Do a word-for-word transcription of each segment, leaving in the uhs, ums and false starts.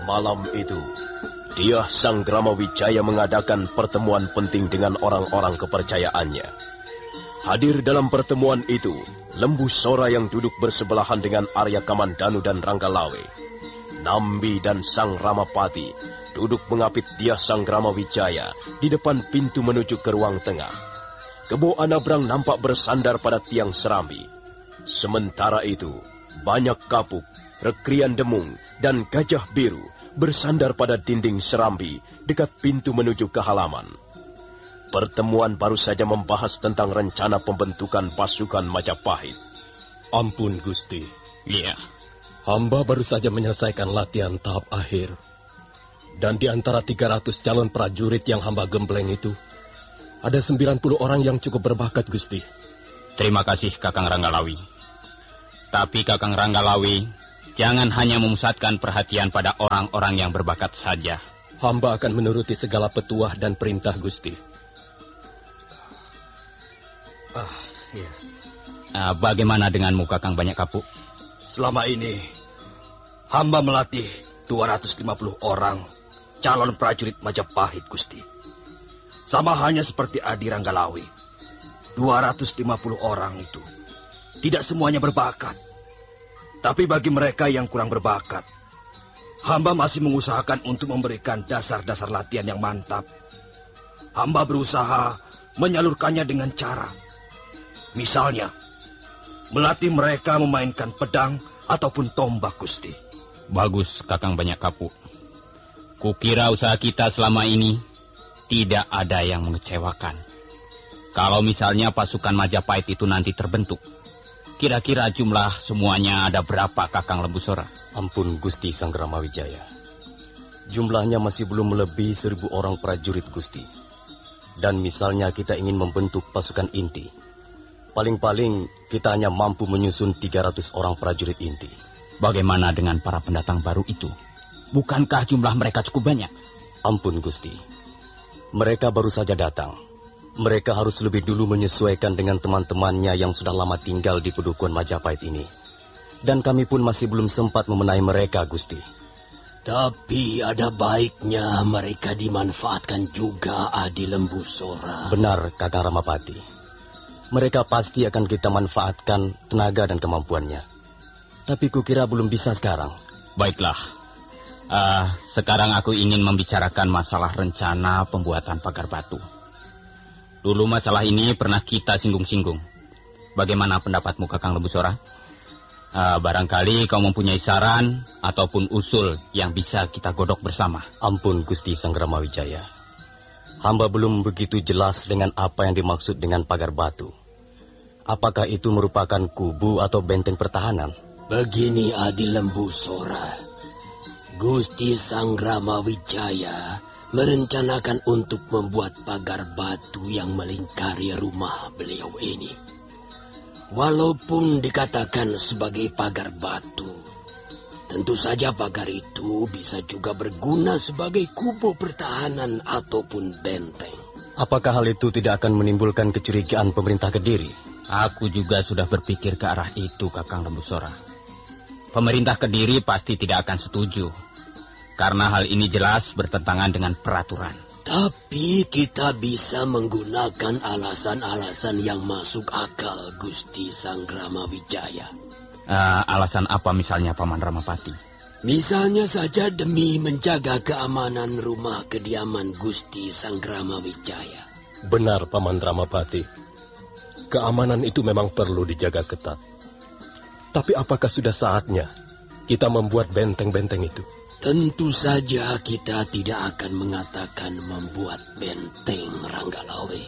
Malam itu, Dyah Sanggrama Wijaya mengadakan pertemuan penting dengan orang-orang kepercayaannya. Hadir dalam pertemuan itu, Lembu Sora yang duduk bersebelahan dengan Arya Kamandanu dan Ranggalawe. Nambi dan Sang Ramapati duduk mengapit Dyah Sanggrama Wijaya di depan pintu menuju ke ruang tengah. Kebo Anabrang nampak bersandar pada tiang serambi. Sementara itu, banyak kapuk, Rekrian Demung, dan Gajah Biru bersandar pada dinding serambi dekat pintu menuju ke halaman. Pertemuan baru saja membahas tentang rencana pembentukan pasukan Majapahit. Ampun, Gusti. Iya. Hamba baru saja menyelesaikan latihan tahap akhir. Dan di antara tiga ratus calon prajurit yang hamba gembleng itu, ada sembilan puluh orang yang cukup berbakat, Gusti. Terima kasih, Kakang Ranggalawi. Tapi Kakang Ranggalawi, jangan hanya memusatkan perhatian pada orang-orang yang berbakat saja. Hamba akan menuruti segala petuah dan perintah, Gusti. Ah, iya. Uh, bagaimana denganmu, Kakang Banyak Kapuk? Selama ini, hamba melatih dua ratus lima puluh orang calon prajurit Majapahit, Gusti. Sama halnya seperti Adi Ranggalawi. dua ratus lima puluh orang itu tidak semuanya berbakat. Tapi bagi mereka yang kurang berbakat, hamba masih mengusahakan untuk memberikan dasar-dasar latihan yang mantap. Hamba berusaha menyalurkannya dengan cara, misalnya, melatih mereka memainkan pedang ataupun tombak, Gusti. Bagus, Kakang Banyak Kapuk. Kukira usaha kita selama ini tidak ada yang mengecewakan. Kalau misalnya pasukan Majapahit itu nanti terbentuk, kira-kira jumlah semuanya ada berapa, Kakang Lembu Sora? Ampun, Gusti Sanggrama Wijaya. Jumlahnya masih belum melebihi seribu orang prajurit, Gusti. Dan misalnya kita ingin membentuk pasukan inti, paling-paling kita hanya mampu menyusun tiga ratus orang prajurit inti. Bagaimana dengan para pendatang baru itu? Bukankah jumlah mereka cukup banyak? Ampun, Gusti. Mereka baru saja datang. Mereka harus lebih dulu menyesuaikan dengan teman-temannya yang sudah lama tinggal di Pedukuhan Majapahit ini. Dan kami pun masih belum sempat memenai mereka, Gusti. Tapi ada baiknya mereka dimanfaatkan juga, Adi Lembu Sora. Benar, Kakang Ramapati. Mereka pasti akan kita manfaatkan tenaga dan kemampuannya. Tapi kukira belum bisa sekarang. Baiklah. Uh, sekarang aku ingin membicarakan masalah rencana pembuatan pagar batu. Dulu masalah ini pernah kita singgung-singgung. Bagaimana pendapatmu, Kakang Lembu Sora? Uh, barangkali kau mempunyai saran ataupun usul yang bisa kita godok bersama. Ampun, Gusti Sanggrama Wijaya. Hamba belum begitu jelas dengan apa yang dimaksud dengan pagar batu. Apakah itu merupakan kubu atau benteng pertahanan? Begini, Adi Lembu Sora. Gusti Sanggrama Wijaya merencanakan untuk membuat pagar batu yang melingkari rumah beliau ini. Walaupun dikatakan sebagai pagar batu, tentu saja pagar itu bisa juga berguna sebagai kubu pertahanan ataupun benteng. Apakah hal itu tidak akan menimbulkan kecurigaan pemerintah Kediri? Aku juga sudah berpikir ke arah itu, Kakang Lembu Sora. Pemerintah Kediri pasti tidak akan setuju, karena hal ini jelas bertentangan dengan peraturan. Tapi kita bisa menggunakan alasan-alasan yang masuk akal, Gusti Sanggrama Wijaya. Uh, alasan apa misalnya, Paman Ramapati? Misalnya saja demi menjaga keamanan rumah kediaman Gusti Sanggrama Wijaya. Benar, Paman Ramapati. Keamanan itu memang perlu dijaga ketat. Tapi apakah sudah saatnya kita membuat benteng-benteng itu? Tentu saja kita tidak akan mengatakan membuat benteng, Ranggalawe.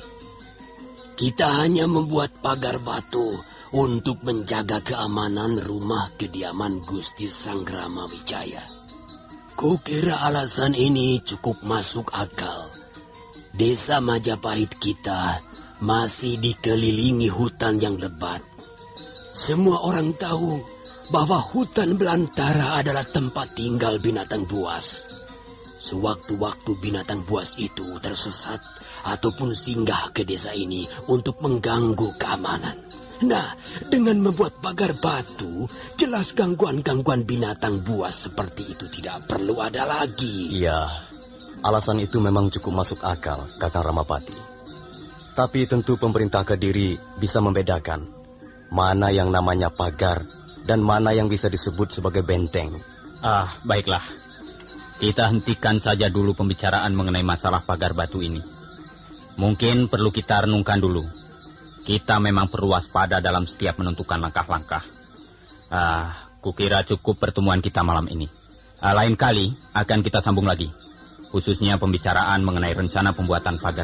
Kita hanya membuat pagar batu untuk menjaga keamanan rumah kediaman Gusti Sanggrama Wijaya. Kukira alasan ini cukup masuk akal. Desa Majapahit kita masih dikelilingi hutan yang lebat. Semua orang tahu bahwa hutan belantara adalah tempat tinggal binatang buas. Sewaktu-waktu binatang buas itu tersesat ataupun singgah ke desa ini untuk mengganggu keamanan, Nah, dengan membuat pagar batu, jelas gangguan-gangguan binatang buas seperti itu tidak perlu ada lagi. Iya, alasan itu memang cukup masuk akal, Kakang Ramapati. Tapi tentu pemerintah Kediri bisa membedakan mana yang namanya pagar dan mana yang bisa disebut sebagai benteng. Ah, baiklah. Kita hentikan saja dulu pembicaraan mengenai masalah pagar batu ini. Mungkin perlu kita renungkan dulu. Kita memang perlu waspada dalam setiap menentukan langkah-langkah. Ah, kukira cukup pertemuan kita malam ini. Ah, lain kali akan kita sambung lagi. Khususnya pembicaraan mengenai rencana pembuatan pagar